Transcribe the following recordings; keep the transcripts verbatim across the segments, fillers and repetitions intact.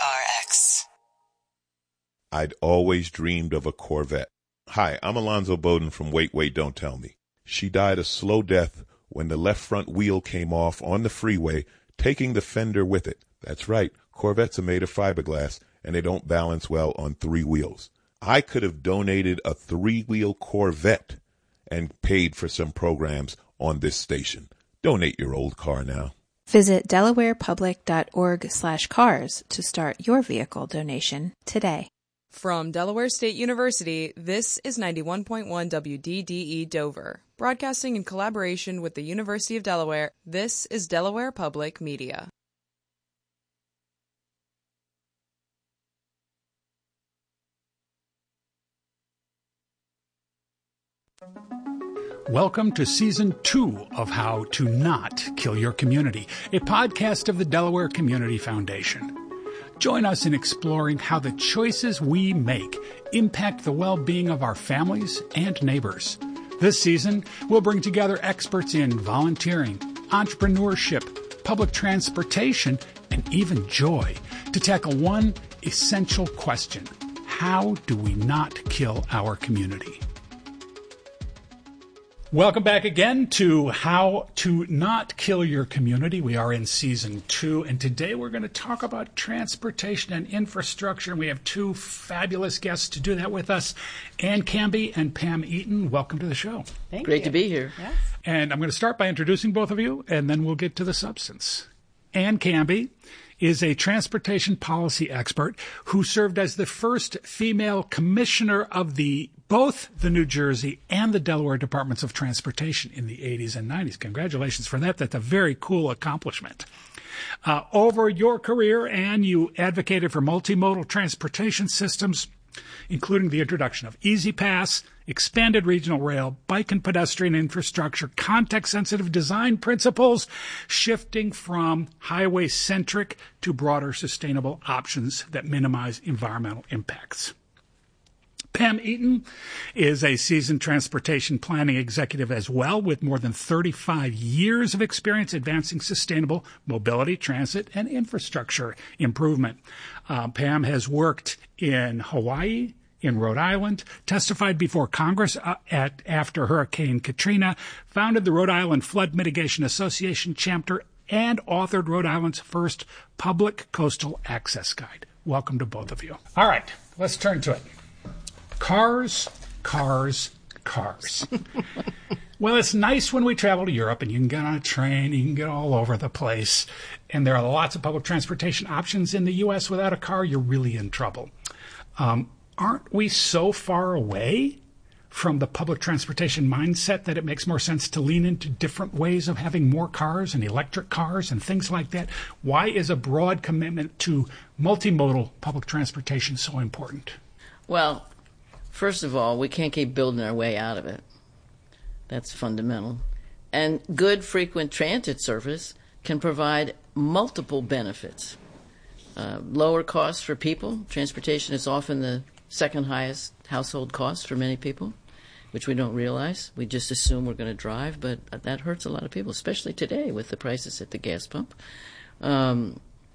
R X. I'd always dreamed of a Corvette. Hi, I'm Alonzo Bowden from Wait, Wait, Don't Tell Me. She died a slow death when the left front wheel came off on the freeway, taking the fender with it. That's right, Corvettes are made of fiberglass, and they don't balance well on three wheels. I could have donated a three-wheel Corvette and paid for some programs on this station. Donate your old car now. Visit delawarepublic.org slash cars to start your vehicle donation today. From Delaware State University, this is ninety-one point one W D D E Dover. Broadcasting in collaboration with the University of Delaware, this is Delaware Public Media. Welcome to Season two of How to Not Kill Your Community, a podcast of the Delaware Community Foundation. Join us in exploring how the choices we make impact the well-being of our families and neighbors. This season, we'll bring together experts in volunteering, entrepreneurship, public transportation, and even joy to tackle one essential question: how do we not kill our community? Welcome back again to How to Not Kill Your Community. We are in Season two, and today we're going to talk about transportation and infrastructure. And we have two fabulous guests to do that with us, Ann Camby and Pam Eaton. Welcome to the show. Thank Great you. to be here. Yes. And I'm going to start by introducing both of you, and then we'll get to the substance. Ann Camby is a transportation policy expert who served as the first female commissioner of the both the New Jersey and the Delaware Departments of Transportation in the eighties and nineties. Congratulations for that. That's a very cool accomplishment. Uh, over your career, Ann, you advocated for multimodal transportation systems, including the introduction of Easy Pass, expanded regional rail, bike and pedestrian infrastructure, context-sensitive design principles, shifting from highway-centric to broader sustainable options that minimize environmental impacts. Pam Eaton is a seasoned transportation planning executive as well, with more than thirty-five years of experience advancing sustainable mobility, transit, and infrastructure improvement. Uh, Pam has worked in Hawaii, in Rhode Island, testified before Congress uh, at after Hurricane Katrina, founded the Rhode Island Flood Mitigation Association chapter, and authored Rhode Island's first public coastal access guide. Welcome to both of you. All right, let's turn to it. Cars, cars, cars. Well, it's nice when we travel to Europe and you can get on a train, you can get all over the place, and there are lots of public transportation options. In the U S, without a car, you're really in trouble. Um, aren't we so far away from the public transportation mindset that it makes more sense to lean into different ways of having more cars and electric cars and things like that? Why is a broad commitment to multimodal public transportation so important? Well, first of all, we can't keep building our way out of it. That's fundamental. And good frequent transit service can provide multiple benefits. Uh, lower costs for people. Transportation is often the second highest household cost for many people, which we don't realize. We just assume we're going to drive, but that hurts a lot of people, especially today with the prices at the gas pump. Um,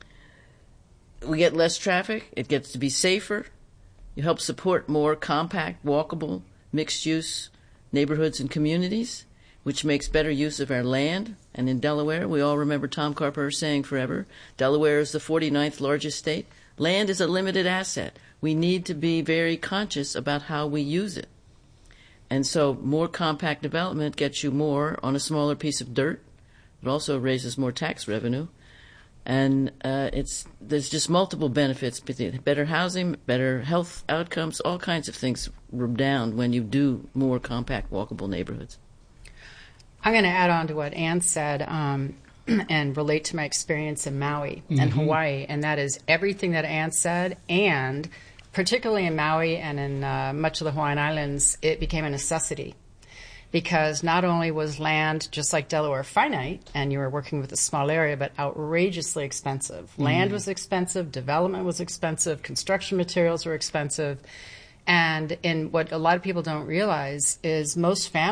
we get less traffic. It gets to be safer. You help support more compact, walkable, mixed-use neighborhoods and communities, which makes better use of our land. And in Delaware, we all remember Tom Carper saying forever, Delaware is the forty-ninth largest state. Land is a limited asset. We need to be very conscious about how we use it. And so more compact development gets you more on a smaller piece of dirt. It also raises more tax revenue. And uh, it's there's just multiple benefits: better housing, better health outcomes, all kinds of things redound when you do more compact, walkable neighborhoods. I'm going to add on to what Ann said um, and relate to my experience in Maui mm-hmm. and Hawaii, and that is everything that Ann said, and particularly in Maui and in uh, much of the Hawaiian Islands, it became a necessity. Because not only was land, just like Delaware, finite, and you were working with a small area, but outrageously expensive. Mm. Land was expensive, development was expensive, construction materials were expensive. And in what a lot of people don't realize is most families